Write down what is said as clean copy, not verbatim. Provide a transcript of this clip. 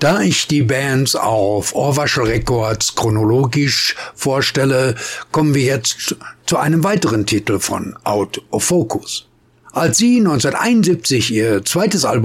Da ich die Bands auf Ohrwaschel Records chronologisch vorstelle, kommen wir jetzt zu einem weiteren Titel von Out of Focus. Als sie 1971 ihr zweites Album